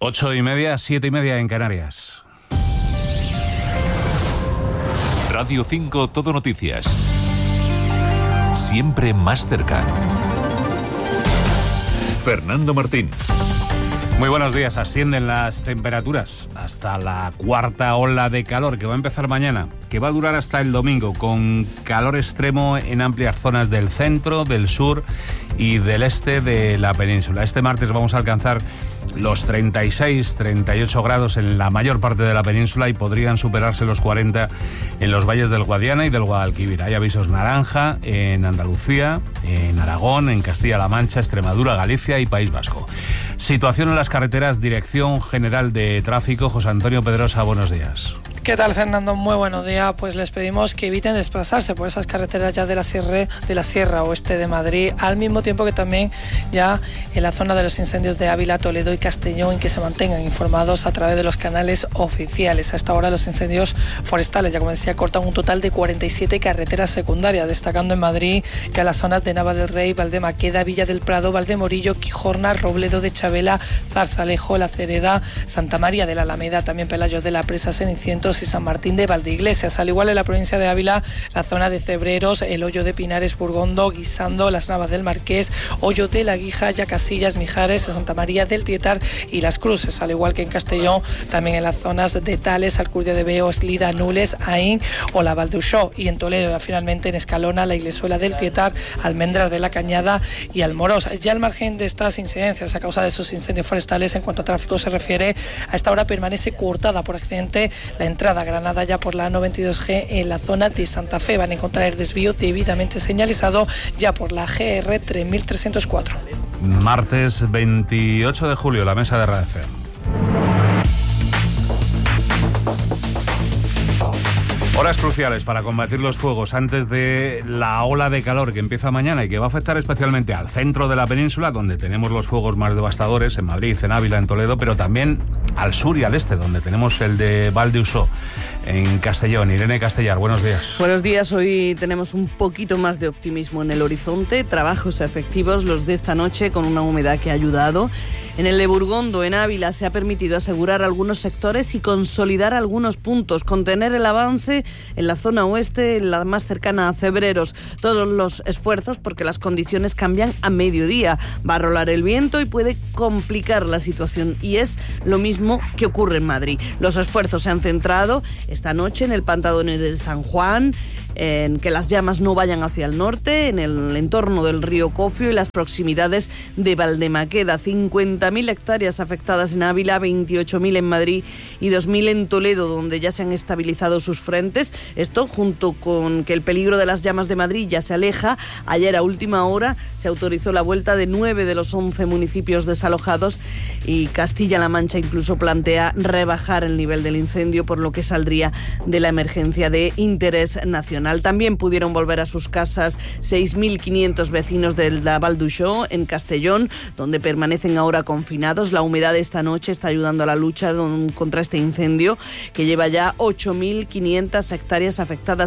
8:30, 7:30 en Canarias. Radio 5 Todo Noticias. Siempre más cerca. Fernando Martín. Muy buenos días. Ascienden las temperaturas hasta la cuarta ola de calor que va a empezar mañana, que va a durar hasta el domingo, con calor extremo en amplias zonas del centro, del sur y del este de la península. Este martes vamos a alcanzar los 36, 38 grados en la mayor parte de la península y podrían superarse los 40 en los valles del Guadiana y del Guadalquivir. Hay avisos naranja en Andalucía, en Aragón, en Castilla-La Mancha, Extremadura, Galicia y País Vasco. Situación en las carreteras, Dirección General de Tráfico. José Antonio Pedrosa, buenos días. ¿Qué tal, Fernando? Muy buenos días. Pues les pedimos que eviten desplazarse por esas carreteras ya de la Sierra Oeste de Madrid, al mismo tiempo que también ya en la zona de los incendios de Ávila, Toledo y Castellón, que se mantengan informados a través de los canales oficiales. A esta hora los incendios forestales, ya como decía, cortan un total de 47 carreteras secundarias, destacando en Madrid ya las zonas de Nava del Rey, Valdemaqueda, Villa del Prado, Valdemorillo, Quijorna, Robledo de Chabela, Zarzalejo, La Cereda, Santa María de la Alameda, también Pelayos de la Presa, Cenicientos y San Martín de Valdeiglesias. Al igual en la provincia de Ávila, la zona de Cebreros, el Hoyo de Pinares, Burgondo, Guisando, las Navas del Marqués, Hoyo de la Guija, Yacasillas, Mijares, Santa María del Tietar y Las Cruces. Al igual que en Castellón, también en las zonas de Tales, Alcurdia de Veo, Eslida, Nules, Aín o la Valduxó. Y en Toledo, finalmente en Escalona, la Iglesuela del Tietar, Almendras de la Cañada y Almorós. Ya al margen de estas incidencias a causa de esos incendios forestales, en cuanto a tráfico se refiere, a esta hora permanece cortada por accidente la entrada a Granada ya por la A92G en la zona de Santa Fe. Van a encontrar el desvío debidamente señalizado ya por la GR 3304. Martes 28 de julio, la mesa de Radio FM. Horas cruciales para combatir los fuegos antes de la ola de calor que empieza mañana y que va a afectar especialmente al centro de la península, donde tenemos los fuegos más devastadores, en Madrid, en Ávila, en Toledo, pero también al sur y al este, donde tenemos el de Valdeusó, en Castellón. Irene Castellar, buenos días. Buenos días. Hoy tenemos un poquito más de optimismo en el horizonte. Trabajos efectivos los de esta noche, con una humedad que ha ayudado. En el de Burgondo, en Ávila, se ha permitido asegurar algunos sectores y consolidar algunos puntos, contener el avance en la zona oeste, en la más cercana a Cebreros. Todos los esfuerzos, porque las condiciones cambian a mediodía. Va a rolar el viento y puede complicar la situación, y es lo mismo que ocurre en Madrid. Los esfuerzos se han centrado esta noche en el Pantano de San Juan, en que las llamas no vayan hacia el norte, en el entorno del río Cofio y las proximidades de Valdemaqueda. 50.000 hectáreas afectadas en Ávila, 28.000 en Madrid y 2.000 en Toledo, donde ya se han estabilizado sus frentes. Esto, junto con que el peligro de las llamas de Madrid ya se aleja. Ayer a última hora se autorizó la vuelta de 9 de los 11 municipios desalojados, y Castilla-La Mancha incluso plantea rebajar el nivel del incendio, por lo que saldría de la emergencia de interés nacional. También pudieron volver a sus casas 6.500 vecinos de la Valduxó, en Castellón, donde permanecen ahora confinados. La humedad de esta noche está ayudando a la lucha contra este incendio, que lleva ya 8.500 hectáreas afectadas,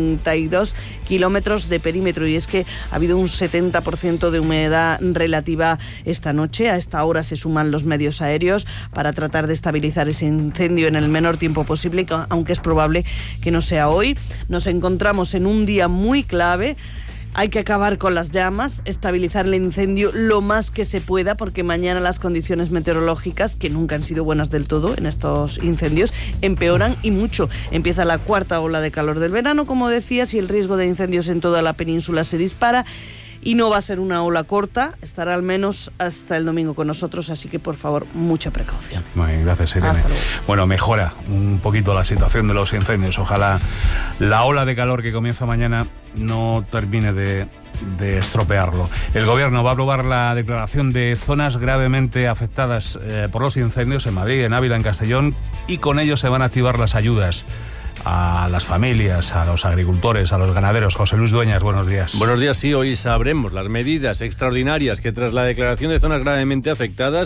72 kilómetros de perímetro, y es que ha habido un 70% de humedad relativa esta noche. A esta hora se suman los medios aéreos para tratar de estabilizar ese incendio en el menor tiempo posible, aunque es probable que no sea hoy. Nos encontramos en un día muy clave. Hay que acabar con las llamas, estabilizar el incendio lo más que se pueda, porque mañana las condiciones meteorológicas, que nunca han sido buenas del todo en estos incendios, empeoran y mucho. Empieza la cuarta ola de calor del verano, como decías, y el riesgo de incendios en toda la península se dispara. Y no va a ser una ola corta, estará al menos hasta el domingo con nosotros, así que por favor, mucha precaución. Muy bien, gracias, Irene. Hasta luego. Bueno, mejora un poquito la situación de los incendios. Ojalá la ola de calor que comienza mañana no termine de estropearlo. El Gobierno va a aprobar la declaración de zonas gravemente afectadas por los incendios en Madrid, en Ávila, en Castellón, y con ello se van a activar las ayudas a las familias, a los agricultores, a los ganaderos. José Luis Dueñas, buenos días. Buenos días, sí, hoy sabremos las medidas extraordinarias que tras la declaración de zonas gravemente afectadas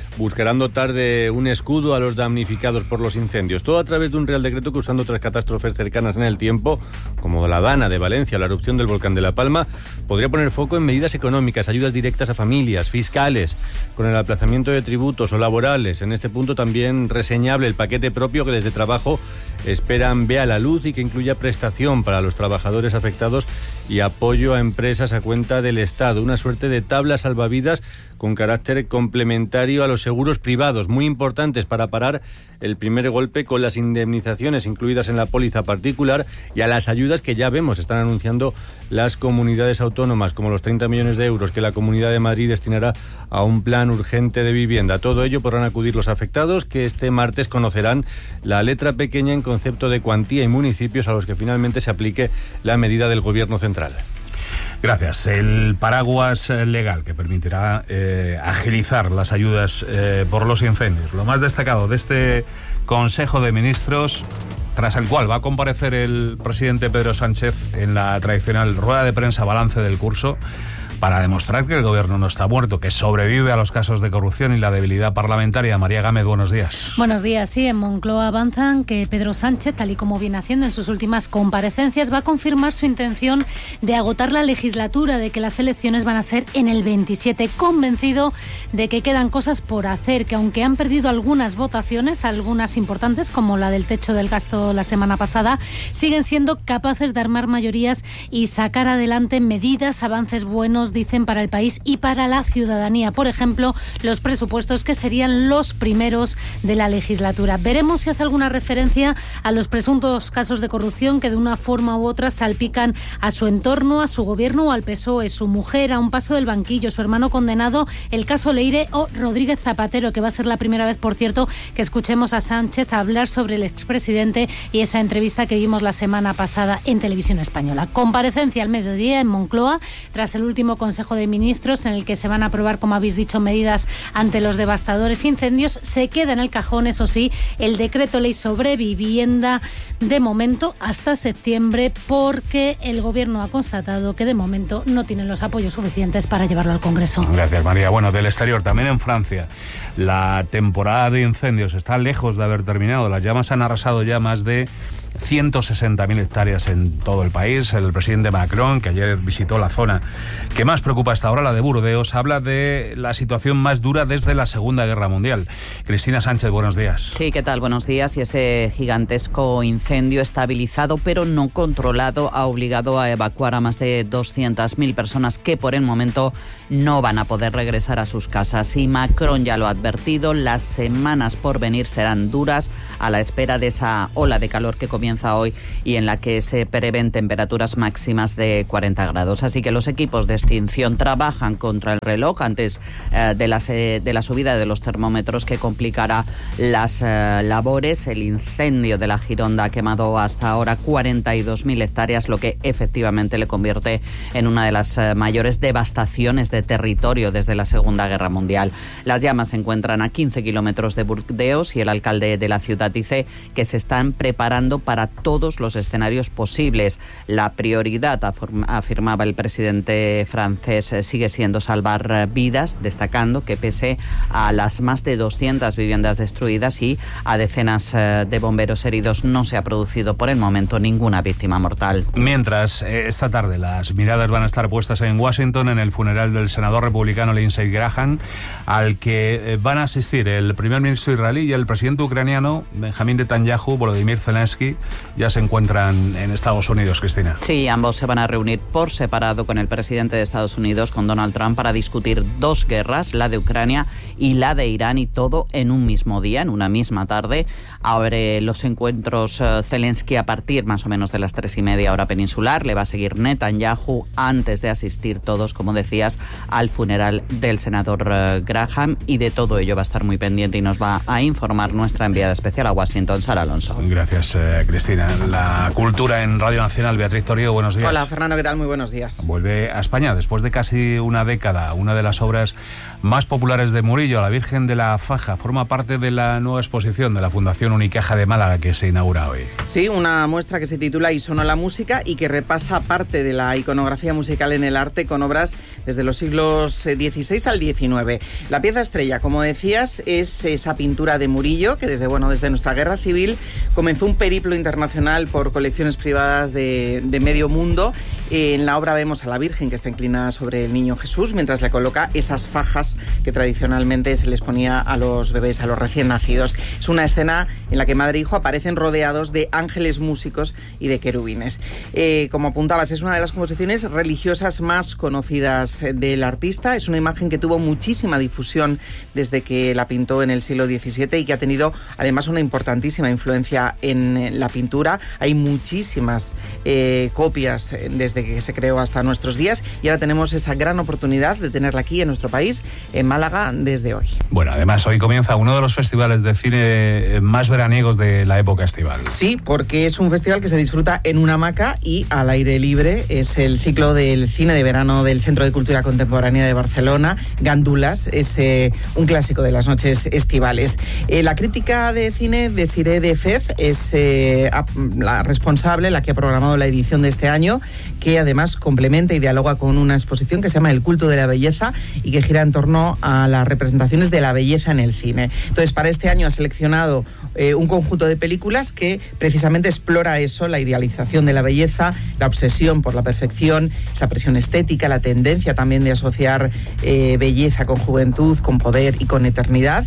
buscarán dotar de un escudo a los damnificados por los incendios. Todo a través de un Real Decreto que, usando otras catástrofes cercanas en el tiempo, como la Dana de Valencia o la erupción del volcán de La Palma, podría poner foco en medidas económicas, ayudas directas a familias, fiscales, con el aplazamiento de tributos o laborales. En este punto también reseñable el paquete propio que desde Trabajo esperan vea la luz y que incluya prestación para los trabajadores afectados y apoyo a empresas a cuenta del Estado. Una suerte de tabla salvavidas con carácter complementario a los seguros privados, muy importantes para parar el primer golpe, con las indemnizaciones incluidas en la póliza particular, y a las ayudas que ya vemos están anunciando las comunidades autónomas, como los 30 millones de euros que la Comunidad de Madrid destinará a un plan urgente de vivienda. A todo ello podrán acudir los afectados, que este martes conocerán la letra pequeña en concepto de cuantía y municipios a los que finalmente se aplique la medida del Gobierno central. Gracias. El paraguas legal que permitirá agilizar las ayudas por los incendios. Lo más destacado de este Consejo de Ministros, tras el cual va a comparecer el presidente Pedro Sánchez en la tradicional rueda de prensa balance del curso, para demostrar que el gobierno no está muerto, que sobrevive a los casos de corrupción y la debilidad parlamentaria. María Gámez, buenos días. Buenos días. Sí, en Moncloa avanzan que Pedro Sánchez, tal y como viene haciendo en sus últimas comparecencias, va a confirmar su intención de agotar la legislatura, de que las elecciones van a ser en el 27, convencido de que quedan cosas por hacer, que aunque han perdido algunas votaciones, algunas importantes, como la del techo del gasto la semana pasada, siguen siendo capaces de armar mayorías y sacar adelante medidas, avances buenos, dicen, para el país y para la ciudadanía. Por ejemplo, los presupuestos, que serían los primeros de la legislatura. Veremos si hace alguna referencia a los presuntos casos de corrupción que de una forma u otra salpican a su entorno, a su gobierno o al PSOE, su mujer a un paso del banquillo, su hermano condenado, el caso Leire o Rodríguez Zapatero, que va a ser la primera vez, por cierto, que escuchemos a Sánchez hablar sobre el expresidente y esa entrevista que vimos la semana pasada en Televisión Española. Comparecencia al mediodía en Moncloa, tras el último Consejo de Ministros, en el que se van a aprobar, como habéis dicho, medidas ante los devastadores incendios. Se queda en el cajón, eso sí, el decreto ley sobre vivienda, de momento hasta septiembre, porque el Gobierno ha constatado que de momento no tienen los apoyos suficientes para llevarlo al Congreso. Gracias, María. Bueno, del exterior, también en Francia, la temporada de incendios está lejos de haber terminado. Las llamas han arrasado ya más de 160.000 hectáreas en todo el país. El presidente Macron, que ayer visitó la zona que más preocupa hasta ahora, la de Burdeos, habla de la situación más dura desde la Segunda Guerra Mundial. Cristina Sánchez, buenos días. Sí, ¿qué tal? Buenos días. Y ese gigantesco incendio estabilizado pero no controlado ha obligado a evacuar a más de 200.000 personas que por el momento no van a poder regresar a sus casas. Y Macron ya lo ha advertido, las semanas por venir serán duras, a la espera de esa ola de calor que comienza hoy y en la que se prevén temperaturas máximas de 40 grados. Así que los equipos de extinción trabajan contra el reloj antes de la subida de los termómetros, que complicará las labores. El incendio de la Gironda ha quemado hasta ahora 42.000 hectáreas, lo que efectivamente le convierte en una de las mayores devastaciones de territorio desde la Segunda Guerra Mundial. Las llamas se encuentran a 15 kilómetros de Burdeos y el alcalde de la ciudad dice que se están preparando para todos los escenarios posibles. La prioridad, afirmaba el presidente francés, sigue siendo salvar vidas, destacando que pese a las más de 200 viviendas destruidas y a decenas de bomberos heridos, no se ha producido por el momento ninguna víctima mortal. Mientras, esta tarde las miradas van a estar puestas en Washington en el funeral del senador republicano Lindsey Graham, al que van a asistir el primer ministro israelí y el presidente ucraniano Benjamín Netanyahu. Volodymyr Zelensky ya se encuentran en Estados Unidos, Cristina. Sí, ambos se van a reunir por separado con el presidente de Estados Unidos, con Donald Trump, para discutir dos guerras, la de Ucrania y la de Irán, y todo en un mismo día, en una misma tarde. Abre los encuentros Zelensky a partir más o menos de las 3:30 hora peninsular. Le va a seguir Netanyahu antes de asistir todos, como decías, al funeral del senador Graham, y de todo ello va a estar muy pendiente y nos va a informar nuestra enviada especial a Washington, Sara Alonso. Gracias, Cristina. La cultura en Radio Nacional, Beatriz Torío, buenos días. Hola, Fernando, ¿qué tal? Muy buenos días. Vuelve a España después de casi una década, una de las obras más populares de Murillo, la Virgen de la Faja, forma parte de la nueva exposición de la Fundación Unicaja de Málaga que se inaugura hoy. Sí, una muestra que se titula Y sonó la música y que repasa parte de la iconografía musical en el arte con obras desde los siglos XVI al XIX. La pieza estrella, como decías, es esa pintura de Murillo que desde nuestra guerra civil comenzó un periplo internacional por colecciones privadas de medio mundo. En la obra vemos a la Virgen que está inclinada sobre el niño Jesús mientras le coloca esas fajas que tradicionalmente se les ponía a los bebés, a los recién nacidos. Es una escena en la que madre e hijo aparecen rodeados de ángeles músicos y de querubines. Como apuntabas, es una de las composiciones religiosas más conocidas del artista. Es una imagen que tuvo muchísima difusión desde que la pintó en el siglo XVII y que ha tenido además una importantísima influencia en la pintura. Hay muchísimas copias desde que se creó hasta nuestros días y ahora tenemos esa gran oportunidad de tenerla aquí en nuestro país, en Málaga, desde hoy. Bueno, además hoy comienza uno de los festivales de cine más veraniegos de la época estival. Sí, porque es un festival que se disfruta en una hamaca y al aire libre. Es el ciclo del cine de verano del Centro de Cultura Contemporánea de Barcelona, Gándulas. Es un clásico de las noches estivales. La crítica de cine de Siré de Fez es la responsable, la que ha programado la edición de este año, que además complementa y dialoga con una exposición que se llama El culto de la belleza y que gira en torno a las representaciones de la belleza en el cine. Entonces, para este año ha seleccionado un conjunto de películas que precisamente explora eso, la idealización de la belleza, la obsesión por la perfección, esa presión estética, la tendencia también de asociar belleza con juventud, con poder y con eternidad.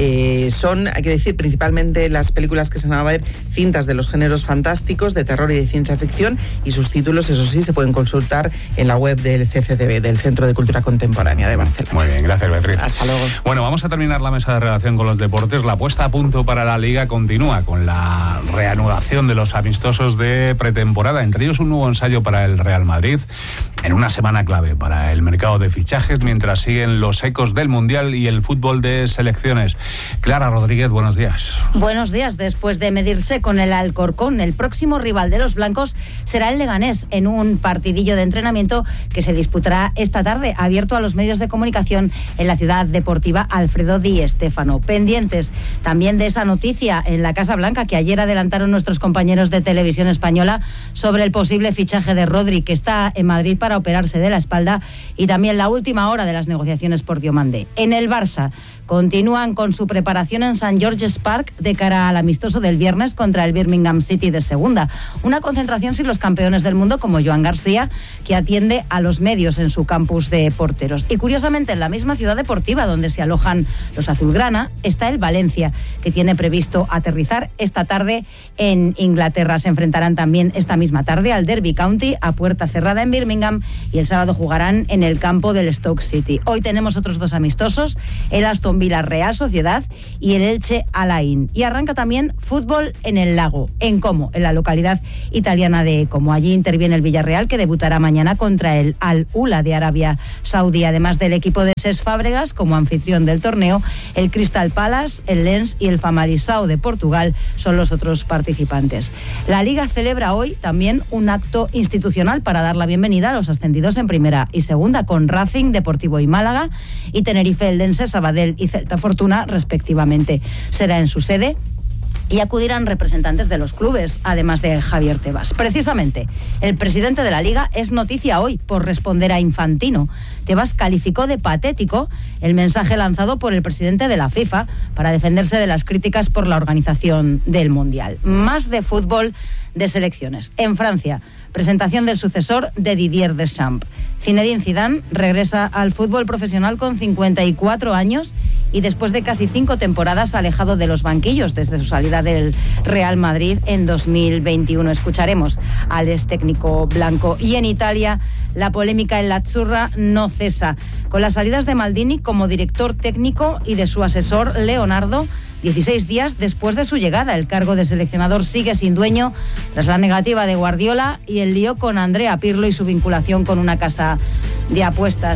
Son, hay que decir, principalmente las películas que se van a ver cintas de los géneros fantásticos, de terror y de ciencia ficción, y sus títulos, eso sí, se pueden consultar en la web del CCCB, del Centro de Cultura Contemporánea de Barcelona. Muy bien, gracias, Beatriz. Hasta luego. Bueno, vamos a terminar la mesa de redacción con los deportes. La puesta a punto para la Liga continúa con la reanudación de los amistosos de pretemporada, entre ellos un nuevo ensayo para el Real Madrid, en una semana clave para el mercado de fichajes, mientras siguen los ecos del Mundial y el fútbol de selecciones. Clara Rodríguez, buenos días. Buenos días. Después de medirse con el Alcorcón, el próximo rival de los blancos será el Leganés, en un partidillo de entrenamiento que se disputará esta tarde, abierto a los medios de comunicación en la ciudad deportiva Alfredo Di Stéfano. Pendientes también de esa noticia en la Casa Blanca que ayer adelantaron nuestros compañeros de Televisión Española sobre el posible fichaje de Rodri, que está en Madrid para operarse de la espalda, y también la última hora de las negociaciones por Diomandé. En el Barça continúan con su preparación en St. George's Park de cara al amistoso del viernes contra el Birmingham City de segunda. Una concentración sin los campeones del mundo como Joan García, que atiende a los medios en su campus de porteros. Y curiosamente, en la misma ciudad deportiva donde se alojan los azulgrana está el Valencia, que tiene previsto aterrizar esta tarde en Inglaterra. Se enfrentarán también esta misma tarde al Derby County a puerta cerrada en Birmingham y el sábado jugarán en el campo del Stoke City. Hoy tenemos otros dos amistosos, el Aston Villa Real Sociedad y el Elche Alain. Y arranca también fútbol en el Lago, en Como, en la localidad italiana de Como. Allí interviene el Villarreal, que debutará mañana contra el Al-Ula de Arabia Saudí. Además del equipo de Cesc Fábregas como anfitrión del torneo, el Crystal Palace, el Lens y el Famalicão de Portugal son los otros participantes. La Liga celebra hoy también un acto institucional para dar la bienvenida a los ascendidos en primera y segunda, con Racing, Deportivo y Málaga, y Tenerife, Eldense, Sabadell y Celta Fortuna respectivamente. Será en su sede y acudirán representantes de los clubes, además de Javier Tebas. Precisamente, el presidente de la Liga es noticia hoy por responder a Infantino. Tebas calificó de patético el mensaje lanzado por el presidente de la FIFA para defenderse de las críticas por la organización del Mundial. Más de fútbol de selecciones. En Francia, presentación del sucesor de Didier Deschamps. Zinedine Zidane regresa al fútbol profesional con 54 años y después de casi 5 temporadas alejado de los banquillos desde su salida del Real Madrid en 2021. Escucharemos al ex técnico blanco. Y en Italia, la polémica en la Azzurra no cesa, con las salidas de Maldini como director técnico y de su asesor Leonardo. 16 días después de su llegada, el cargo de seleccionador sigue sin dueño tras la negativa de Guardiola y el lío con Andrea Pirlo y su vinculación con una casa de apuestas.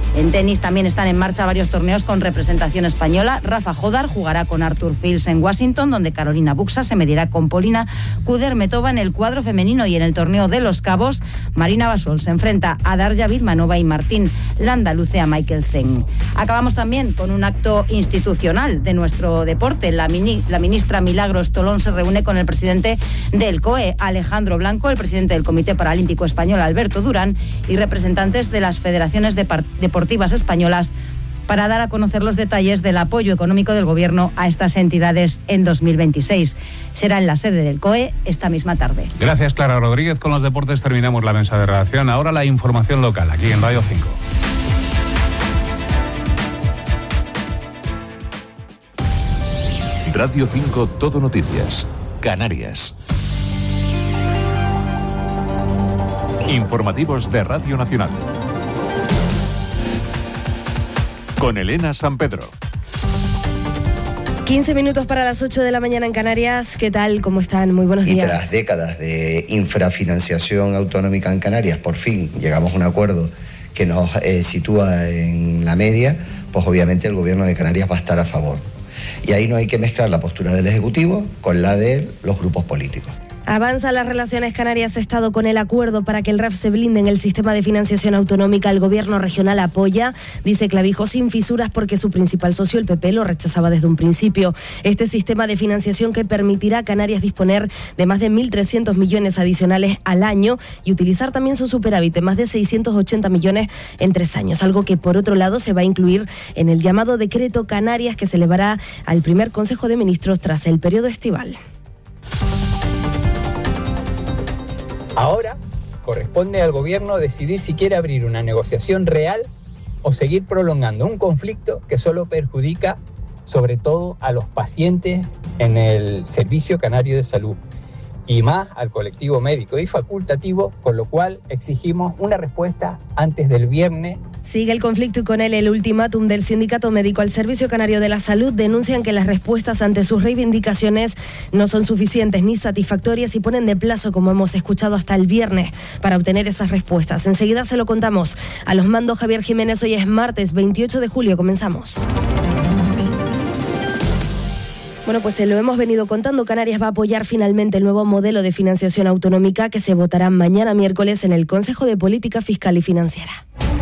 En tenis también están en marcha varios torneos con representación española. Rafa Jodar jugará con Arthur Fils en Washington, donde Carolina Buxa se medirá con Polina Kudermetova en el cuadro femenino, y en el torneo de Los Cabos, Marina Basol se enfrenta a Darja Birmanova y Martín Landaluce a Michael Zeng. Acabamos también con un acto institucional de nuestro deporte. La ministra Milagros Tolón se reúne con el presidente del COE, Alejandro Blanco, el presidente del Comité Paralímpico Español, Alberto Durán, y representantes de las federaciones deportivas españolas para dar a conocer los detalles del apoyo económico del Gobierno a estas entidades en 2026. Será en la sede del COE esta misma tarde. Gracias, Clara Rodríguez. Con los deportes terminamos la mesa de redacción. Ahora la información local, aquí en Radio 5. Radio 5 Todo Noticias, Canarias. Informativos de Radio Nacional. Con Elena San Pedro. 15 minutos para las 8 de la mañana en Canarias. ¿Qué tal? ¿Cómo están? Muy buenos días. Y tras décadas de infrafinanciación autonómica en Canarias, por fin llegamos a un acuerdo que nos sitúa en la media, pues obviamente el Gobierno de Canarias va a estar a favor. Y ahí no hay que mezclar la postura del Ejecutivo con la de los grupos políticos. Avanza las relaciones Canarias-Estado con el acuerdo para que el REF se blinde en el sistema de financiación autonómica. El Gobierno regional apoya, dice Clavijo, sin fisuras, porque su principal socio, el PP, lo rechazaba desde un principio. Este sistema de financiación que permitirá a Canarias disponer de más de 1.300 millones adicionales al año y utilizar también su superávit de más de 680 millones en 3 años. Algo que, por otro lado, se va a incluir en el llamado Decreto Canarias, que se elevará al primer Consejo de Ministros tras el periodo estival. Ahora corresponde al Gobierno decidir si quiere abrir una negociación real o seguir prolongando un conflicto que solo perjudica sobre todo a los pacientes en el Servicio Canario de Salud y más al colectivo médico y facultativo, con lo cual exigimos una respuesta antes del viernes. Sigue el conflicto y con él el ultimátum del Sindicato Médico al Servicio Canario de la Salud. Denuncian que las respuestas ante sus reivindicaciones no son suficientes ni satisfactorias y ponen de plazo, como hemos escuchado, hasta el viernes para obtener esas respuestas. Enseguida se lo contamos. A los mandos Javier Jiménez. Hoy es martes 28 de julio. Comenzamos. Bueno, pues se lo hemos venido contando. Canarias va a apoyar finalmente el nuevo modelo de financiación autonómica que se votará mañana miércoles en el Consejo de Política Fiscal y Financiera.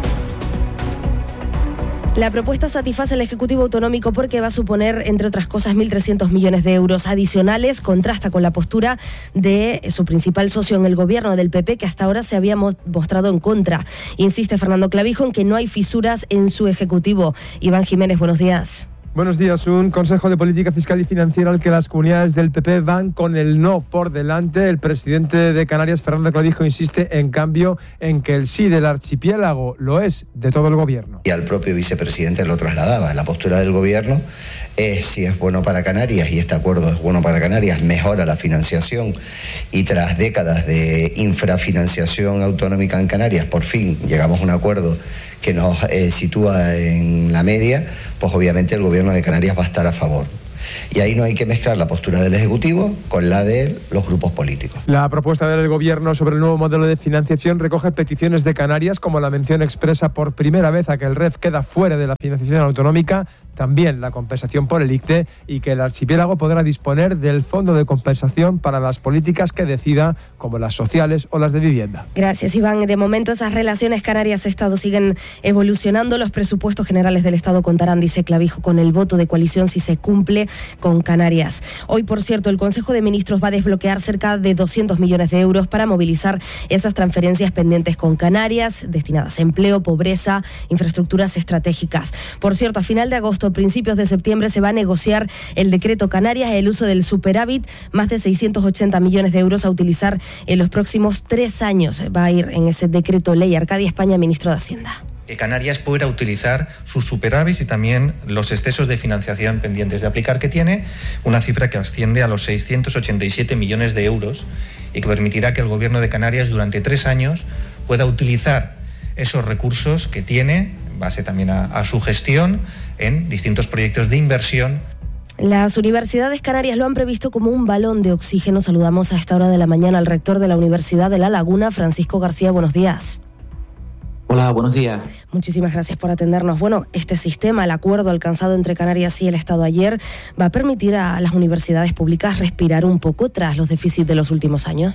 La propuesta satisface al Ejecutivo Autonómico porque va a suponer, entre otras cosas, 1.300 millones de euros adicionales. Contrasta con la postura de su principal socio en el Gobierno, del PP, que hasta ahora se había mostrado en contra. Insiste Fernando Clavijo en que no hay fisuras en su Ejecutivo. Iván Jiménez, buenos días. Buenos días. Un Consejo de Política Fiscal y Financiera al que las comunidades del PP van con el no por delante. El presidente de Canarias, Fernando Clavijo, insiste en cambio en que el sí del archipiélago lo es de todo el Gobierno. Y al propio vicepresidente lo trasladaba. La postura del Gobierno es, si es bueno para Canarias y este acuerdo es bueno para Canarias, mejora la financiación, y tras décadas de infrafinanciación autonómica en Canarias, por fin llegamos a un acuerdo que nos sitúa en la media, pues obviamente el Gobierno de Canarias va a estar a favor. Y ahí no hay que mezclar la postura del Ejecutivo con la de los grupos políticos. La propuesta del Gobierno sobre el nuevo modelo de financiación recoge peticiones de Canarias, como la mención expresa por primera vez a que el REF queda fuera de la financiación autonómica, también la compensación por el ICTE, y que el archipiélago podrá disponer del fondo de compensación para las políticas que decida, como las sociales o las de vivienda. Gracias, Iván. De momento esas relaciones Canarias-Estado siguen evolucionando. Los presupuestos generales del Estado contarán, dice Clavijo, con el voto de coalición si se cumple con Canarias. Hoy, por cierto, el Consejo de Ministros va a desbloquear cerca de 200 millones de euros para movilizar esas transferencias pendientes con Canarias, destinadas a empleo, pobreza, infraestructuras estratégicas. Por cierto, a final de agosto, principios de septiembre, se va a negociar el decreto Canarias, el uso del superávit, más de 680 millones de euros a utilizar en los próximos 3 años. Va a ir en ese decreto ley. Arcadia España, ministro de Hacienda. Que Canarias pueda utilizar sus superávits y también los excesos de financiación pendientes de aplicar, que tiene una cifra que asciende a los 687 millones de euros y que permitirá que el Gobierno de Canarias durante 3 años pueda utilizar esos recursos que tiene, en base también a su gestión, en distintos proyectos de inversión. Las universidades canarias lo han previsto como un balón de oxígeno. Saludamos a esta hora de la mañana al rector de la Universidad de La Laguna, Francisco García. Buenos días. Hola, buenos días. Muchísimas gracias por atendernos. Bueno, este sistema, el acuerdo alcanzado entre Canarias y el Estado ayer, ¿va a permitir a las universidades públicas respirar un poco tras los déficits de los últimos años?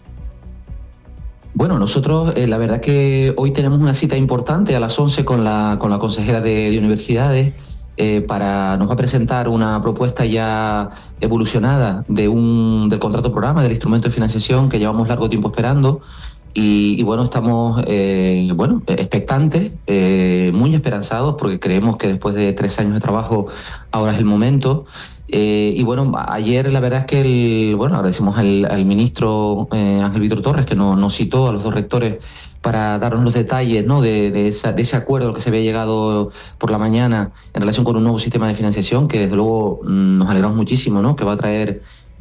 Bueno, nosotros la verdad que hoy tenemos una cita importante a las 11 con la consejera de Universidades. Nos va a presentar una propuesta ya evolucionada del contrato programa, del instrumento de financiación que llevamos largo tiempo esperando. Y bueno, estamos expectantes, muy esperanzados, porque creemos que después de 3 años de trabajo ahora es el momento. Y bueno, ayer la verdad es que agradecemos al ministro Ángel Víctor Torres, que nos citó a los 2 rectores para darnos los detalles, ¿no?, de ese acuerdo que se había llegado por la mañana en relación con un nuevo sistema de financiación, que desde luego nos alegramos muchísimo, ¿no?, que va a traer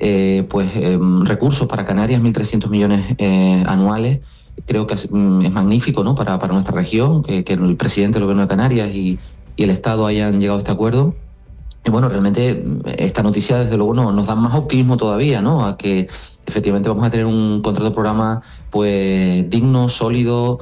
recursos para Canarias, 1.300 millones anuales. Creo que es magnífico, ¿no?, para nuestra región, que el presidente del Gobierno de Canarias y el Estado hayan llegado a este acuerdo. Y bueno, realmente esta noticia desde luego nos da más optimismo todavía, ¿no?, a que efectivamente vamos a tener un contrato de programa pues digno, sólido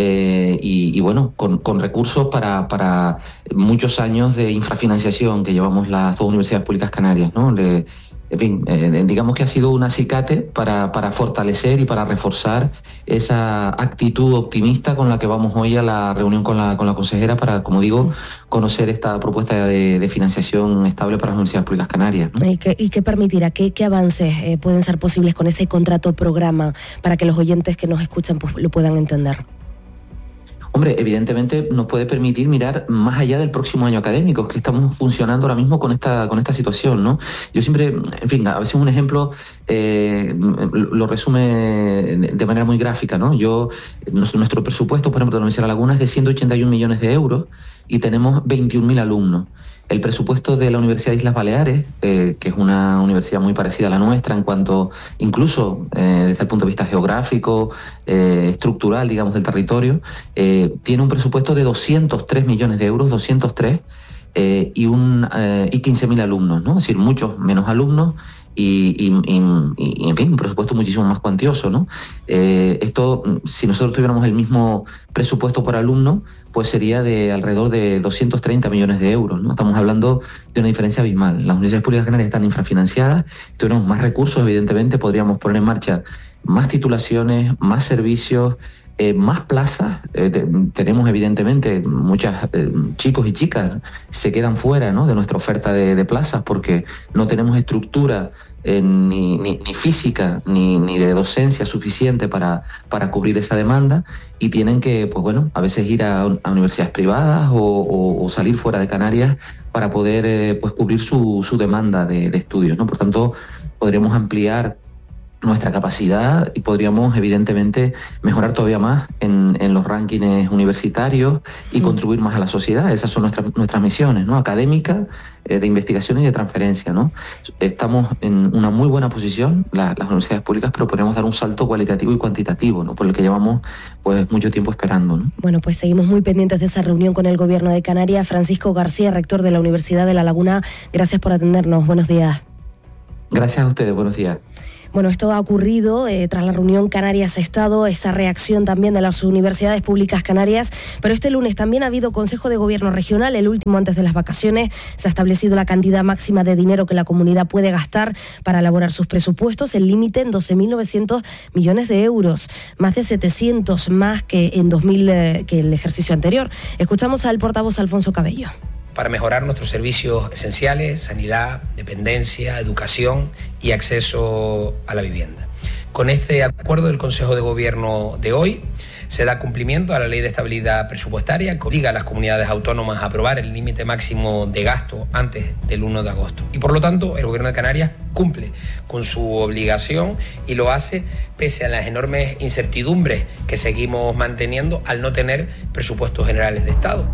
y bueno, con recursos para muchos años de infrafinanciación que llevamos las 2 universidades públicas canarias, ¿no? En fin, digamos que ha sido un acicate para fortalecer y para reforzar esa actitud optimista con la que vamos hoy a la reunión con la consejera para, como digo, conocer esta propuesta de financiación estable para las universidades públicas canarias, ¿no? ¿Y qué permitirá? ¿Qué avances pueden ser posibles con ese contrato programa para que los oyentes que nos escuchan pues, lo puedan entender? Hombre, evidentemente nos puede permitir mirar más allá del próximo año académico, que estamos funcionando ahora mismo con esta situación, ¿no? Yo siempre, en fin, a veces un ejemplo lo resume de manera muy gráfica, ¿no? Nuestro presupuesto, por ejemplo, de la Universidad de La Laguna es de 181 millones de euros y tenemos 21.000 alumnos. El presupuesto de la Universidad de Islas Baleares, que es una universidad muy parecida a la nuestra en cuanto, incluso desde el punto de vista geográfico, estructural, digamos, del territorio, tiene un presupuesto de 203 millones de euros, 203, y 15.000 alumnos, ¿no? Es decir, muchos menos alumnos y en fin, un presupuesto muchísimo más cuantioso, ¿no? Esto, si nosotros tuviéramos el mismo presupuesto por alumno, pues sería de alrededor de 230 millones de euros, ¿no? Estamos hablando de una diferencia abismal. Las universidades públicas canarias están infrafinanciadas, si tuviéramos más recursos, evidentemente podríamos poner en marcha más titulaciones, más servicios, más plazas. Tenemos evidentemente muchas chicos y chicas se quedan fuera, ¿no?, de nuestra oferta de plazas porque no tenemos estructura ni física ni de docencia suficiente para cubrir esa demanda y tienen que, pues bueno, a veces ir a universidades privadas o salir fuera de Canarias para poder pues cubrir su demanda de estudios, ¿no? Por tanto, podremos ampliar nuestra capacidad y podríamos evidentemente mejorar todavía más en los rankings universitarios y contribuir más a la sociedad. Esas son nuestras misiones, ¿no?, académicas, de investigación y de transferencia, ¿no? Estamos en una muy buena posición, las universidades públicas, pero podemos dar un salto cualitativo y cuantitativo, ¿no?, por el que llevamos pues mucho tiempo esperando, ¿no? Bueno, pues seguimos muy pendientes de esa reunión con el Gobierno de Canarias. Francisco García, rector de la Universidad de La Laguna, gracias por atendernos. Buenos días. Gracias a ustedes, buenos días. Bueno, esto ha ocurrido tras la reunión Canarias-Estado, esa reacción también de las universidades públicas canarias, pero este lunes también ha habido Consejo de Gobierno Regional, el último antes de las vacaciones. Se ha establecido la cantidad máxima de dinero que la comunidad puede gastar para elaborar sus presupuestos, el límite en 12.900 millones de euros, más de 700 más que que el ejercicio anterior. Escuchamos al portavoz Alfonso Cabello. Para mejorar nuestros servicios esenciales, sanidad, dependencia, educación y acceso a la vivienda. Con este acuerdo del Consejo de Gobierno de hoy se da cumplimiento a la Ley de Estabilidad Presupuestaria que obliga a las comunidades autónomas a aprobar el límite máximo de gasto antes del 1 de agosto. Y por lo tanto, el Gobierno de Canarias cumple con su obligación y lo hace pese a las enormes incertidumbres que seguimos manteniendo al no tener presupuestos generales de Estado.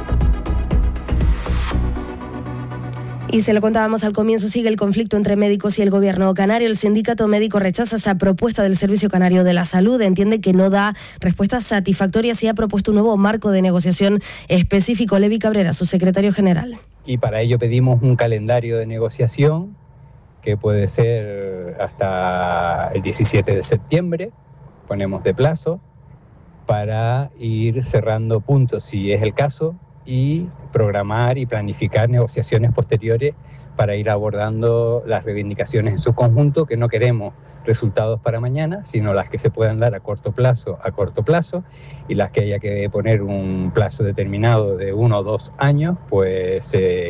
Y se lo contábamos al comienzo, sigue el conflicto entre médicos y el Gobierno canario. El sindicato médico rechaza esa propuesta del Servicio Canario de la Salud, entiende que no da respuestas satisfactorias y ha propuesto un nuevo marco de negociación específico. Levi Cabrera, su secretario general. Y para ello pedimos un calendario de negociación que puede ser hasta el 17 de septiembre, ponemos de plazo, para ir cerrando puntos, si es el caso, y programar y planificar negociaciones posteriores para ir abordando las reivindicaciones en su conjunto, que no queremos resultados para mañana, sino las que se puedan dar a corto plazo, y las que haya que poner un plazo determinado de 1 o 2 años, pues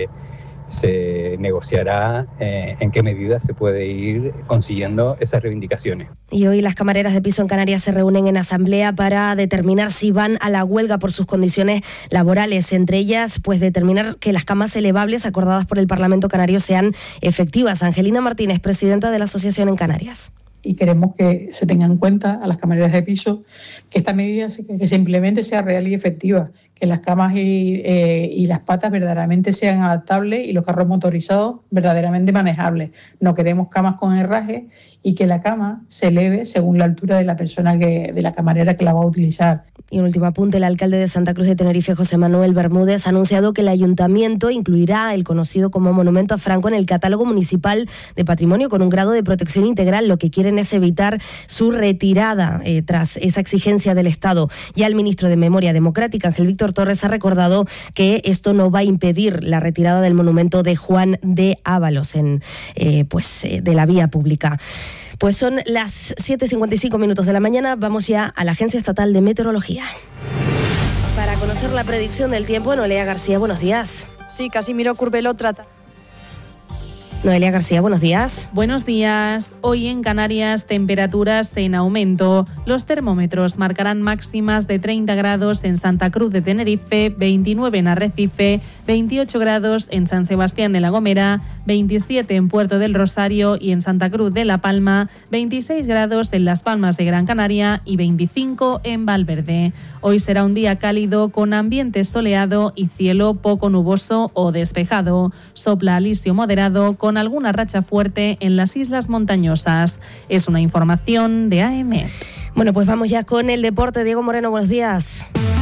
se negociará en qué medida se puede ir consiguiendo esas reivindicaciones. Y hoy las camareras de piso en Canarias se reúnen en asamblea para determinar si van a la huelga por sus condiciones laborales. Entre ellas, pues determinar que las camas elevables acordadas por el Parlamento Canario sean efectivas. Angelina Martínez, presidenta de la Asociación en Canarias. Y queremos que se tenga en cuenta a las camareras de piso que esta medida que simplemente sea real y efectiva, que las camas y las patas verdaderamente sean adaptables y los carros motorizados verdaderamente manejables. No queremos camas con herraje y que la cama se eleve según la altura de la persona de la camarera que la va a utilizar. Y un último apunte, el alcalde de Santa Cruz de Tenerife, José Manuel Bermúdez, ha anunciado que el ayuntamiento incluirá el conocido como Monumento a Franco en el catálogo municipal de patrimonio con un grado de protección integral. Lo que quieren es evitar su retirada tras esa exigencia del Estado. Ya el ministro de Memoria Democrática, Ángel Víctor Torres, ha recordado que esto no va a impedir la retirada del monumento de Juan de Ábalos de la vía pública. Pues son las 7:55 de la mañana. Vamos ya a la Agencia Estatal de Meteorología. Para conocer la predicción del tiempo, Noelia García, buenos días. Sí, Casimiro Curbelo trata. Noelia García, buenos días. Buenos días. Hoy en Canarias, temperaturas en aumento. Los termómetros marcarán máximas de 30 grados en Santa Cruz de Tenerife, 29 en Arrecife, 28 grados en San Sebastián de la Gomera, 27 en Puerto del Rosario y en Santa Cruz de La Palma, 26 grados en Las Palmas de Gran Canaria y 25 en Valverde. Hoy será un día cálido con ambiente soleado y cielo poco nuboso o despejado. Sopla alisio moderado con alguna racha fuerte en las islas montañosas. Es una información de AEMET. Bueno, pues vamos ya con el deporte. Diego Moreno, buenos días.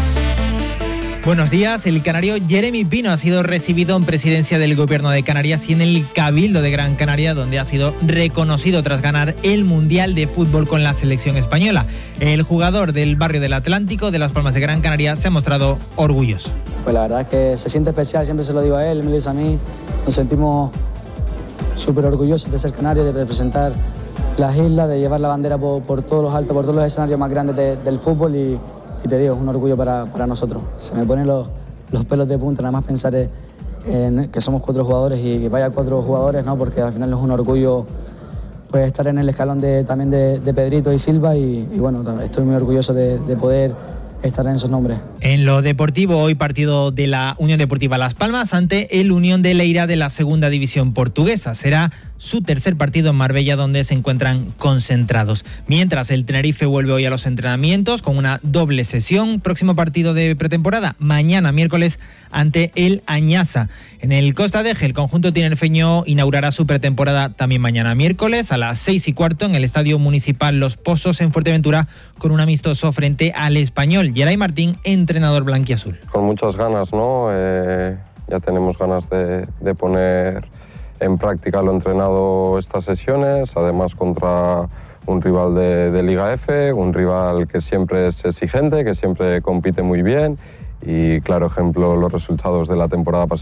Buenos días. El canario Jeremy Pino ha sido recibido en presidencia del Gobierno de Canarias y en el Cabildo de Gran Canaria, donde ha sido reconocido tras ganar el Mundial de Fútbol con la selección española. El jugador del barrio del Atlántico de Las Palmas de Gran Canaria se ha mostrado orgulloso. Pues la verdad es que se siente especial, siempre se lo digo a él, me lo dice a mí. Nos sentimos súper orgullosos de ser canarios, de representar las islas, de llevar la bandera por todos los altos, por todos los escenarios más grandes del fútbol y te digo, es un orgullo para nosotros. Se me ponen los pelos de punta, nada más pensar en que somos 4 jugadores y vaya 4 jugadores, ¿no? Porque al final es un orgullo pues estar en el escalón también de Pedrito y Silva y bueno, estoy muy orgulloso de poder estar en esos nombres. En lo deportivo, hoy partido de la Unión Deportiva Las Palmas ante el Unión de Leira de la Segunda División Portuguesa. Será su tercer partido en Marbella, donde se encuentran concentrados. Mientras, el Tenerife vuelve hoy a los entrenamientos con una doble sesión. Próximo partido de pretemporada, mañana miércoles ante el Añasa. En el Costa Deje, el conjunto tinerfeño inaugurará su pretemporada también mañana miércoles a las 6:15 en el Estadio Municipal Los Pozos en Fuerteventura, con un amistoso frente al Español. Geray Martín, entrenador blanquiazul. Con muchas ganas, ¿no? Ya tenemos ganas de poner en práctica lo entrenado estas sesiones, además contra un rival de Liga F, un rival que siempre es exigente, que siempre compite muy bien y claro ejemplo los resultados de la temporada pasada.